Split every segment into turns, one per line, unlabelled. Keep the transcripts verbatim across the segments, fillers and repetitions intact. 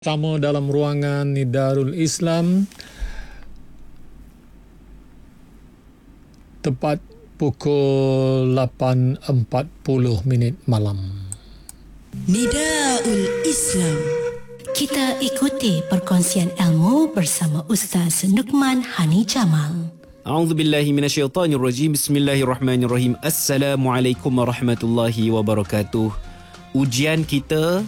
Pertama dalam ruangan Nidarul Islam tepat pukul lapan empat puluh minit malam.
Nidarul Islam.
Kita ikuti perkongsian ilmu bersama Ustaz Nukman Hani Jamal.
A'udzubillahi minasyaitanirrajim. Bismillahirrahmanirrahim. Assalamualaikum warahmatullahi wabarakatuh. Ujian kita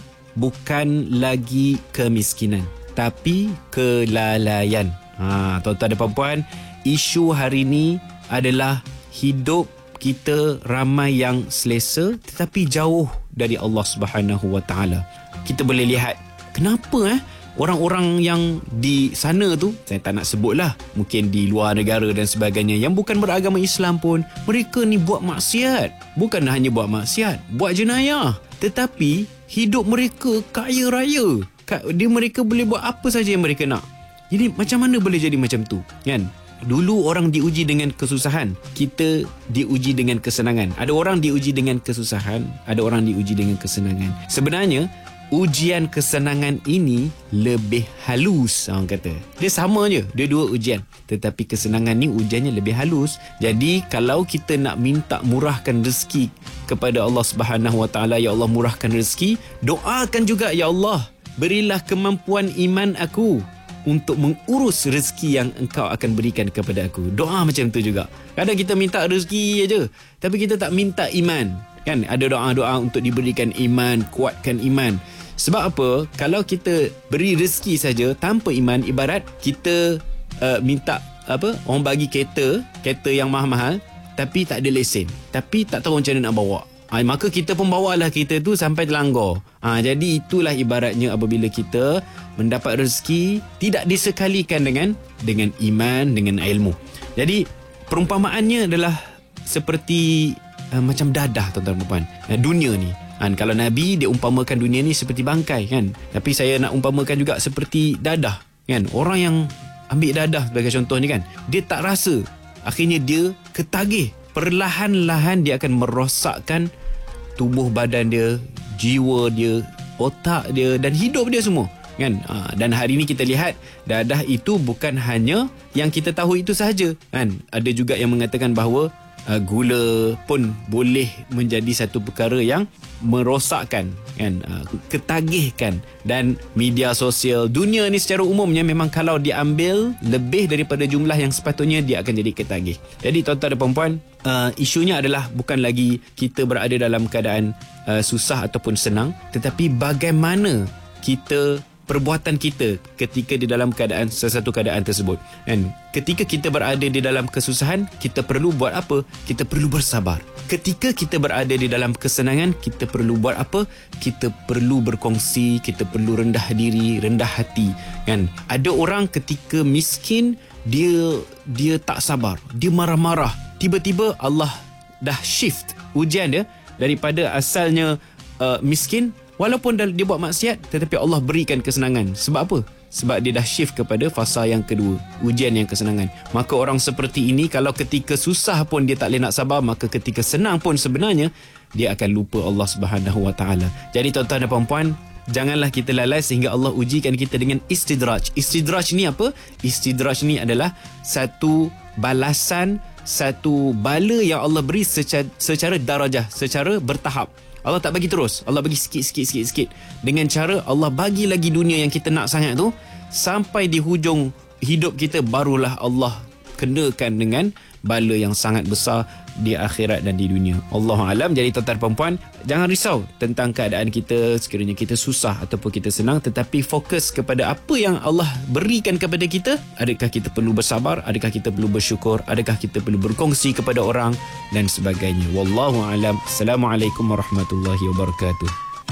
bukan lagi kemiskinan, tapi kelalaian. Ha, tuan-tuan dan puan-puan, isu hari ini adalah hidup kita ramai yang selesa tetapi jauh dari Allah Subhanahu Wa Taala. Kita boleh lihat kenapa eh orang-orang yang di sana tu, saya tak nak sebutlah, mungkin di luar negara dan sebagainya, yang bukan beragama Islam pun, mereka ni buat maksiat. Bukan hanya buat maksiat, buat jenayah, tetapi hidup mereka kaya raya. Dia mereka boleh buat apa saja yang mereka nak. Jadi macam mana boleh jadi macam tu, kan? Dulu orang diuji dengan kesusahan, kita diuji dengan kesenangan. Ada orang diuji dengan kesusahan, ada orang diuji dengan kesenangan. Sebenarnya ujian kesenangan ini lebih halus, orang kata. Dia sama je, dia dua ujian. Tetapi kesenangan ni ujiannya lebih halus. Jadi kalau kita nak minta murahkan rezeki kepada Allah Subhanahu Wa Taala, ya Allah murahkan rezeki, doakan juga, ya Allah berilah kemampuan iman aku untuk mengurus rezeki yang engkau akan berikan kepada aku. Doa macam tu juga. Kadang kita minta rezeki aja, tapi kita tak minta iman. Kan ada doa-doa untuk diberikan iman, kuatkan iman. Sebab apa? Kalau kita beri rezeki saja tanpa iman, ibarat kita uh, minta apa? Orang bagi kereta, kereta yang mahal-mahal, tapi tak ada lesen, tapi tak tahu macam mana nak bawa. Ha, maka kita pun bawalah kereta tu sampai terlanggar. Ha, jadi itulah ibaratnya apabila kita mendapat rezeki tidak disekalikan dengan dengan iman, dengan ilmu. Jadi perumpamaannya adalah seperti uh, macam dadah, tuan-tuan dan puan. Uh, dunia ni. Kan, kalau Nabi dia umpamakan dunia ni seperti bangkai, kan? Tapi saya nak umpamakan juga seperti dadah, kan? Orang yang ambil dadah sebagai contoh ni, kan, dia tak rasa, akhirnya dia ketagih. Perlahan-lahan dia akan merosakkan tubuh badan dia, jiwa dia, otak dia dan hidup dia semua, kan? Ha, dan hari ini kita lihat dadah itu bukan hanya yang kita tahu itu sahaja, kan? Ada juga yang mengatakan bahawa uh, gula pun boleh menjadi satu perkara yang merosakkan, kan, uh, ketagihkan. Dan media sosial, dunia ni secara umumnya memang kalau diambil lebih daripada jumlah yang sepatutnya, dia akan jadi ketagih. Jadi tuan-tuan dan puan-puan, uh, isunya adalah bukan lagi kita berada dalam keadaan uh, susah ataupun senang, tetapi bagaimana kita, perbuatan kita ketika di dalam keadaan sesuatu keadaan tersebut. Dan ketika kita berada di dalam kesusahan, kita perlu buat apa? Kita perlu bersabar. Ketika kita berada di dalam kesenangan, kita perlu buat apa? Kita perlu berkongsi, kita perlu rendah diri, rendah hati, kan? Ada orang ketika miskin, dia dia tak sabar, dia marah-marah. Tiba-tiba Allah dah shift ujian dia daripada asalnya uh, miskin. Walaupun dia buat maksiat, tetapi Allah berikan kesenangan. Sebab apa? Sebab dia dah shift kepada fasa yang kedua, ujian yang kesenangan. Maka orang seperti ini, kalau ketika susah pun dia tak boleh nak sabar, maka ketika senang pun sebenarnya dia akan lupa Allah Subhanahu Wa Taala. Jadi tuan-tuan dan puan-puan, janganlah kita lalai sehingga Allah ujikan kita dengan istidraj. Istidraj ni apa? Istidraj ni adalah satu balasan, satu bala yang Allah beri secara, secara darajah, secara bertahap. Allah tak bagi terus, Allah bagi sikit, sikit, sikit, sikit. Dengan cara Allah bagi lagi dunia yang kita nak sangat tu, sampai di hujung hidup kita barulah Allah kenakan dengan bala yang sangat besar di akhirat dan di dunia. Allahu alam. Jadi tuan-tuan dan puan-puan, jangan risau tentang keadaan kita, sekiranya kita susah ataupun kita senang, tetapi fokus kepada apa yang Allah berikan kepada kita. Adakah kita perlu bersabar, adakah kita perlu bersyukur, adakah kita perlu berkongsi kepada orang dan sebagainya. Wallahu alam. Assalamualaikum warahmatullahi wabarakatuh.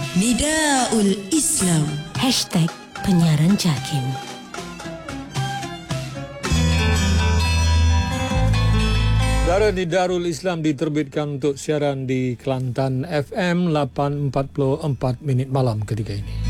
Nidarul Islam.
Hashtag penyiaran JAKIM.
Darah Nidarul Islam diterbitkan untuk siaran di Kelantan F M lapan empat puluh empat minit malam ketika ini.